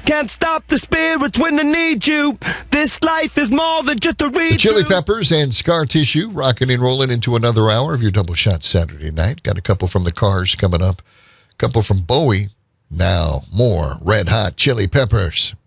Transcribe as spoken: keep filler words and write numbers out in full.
Can't stop the spirits when they need you. This life is more than just a read. The Chili Peppers and Scar Tissue rocking and rolling into another hour of your Double Shot Saturday night. Got a couple from the Cars coming up. A couple from Bowie. Now, more Red Hot Chili Peppers.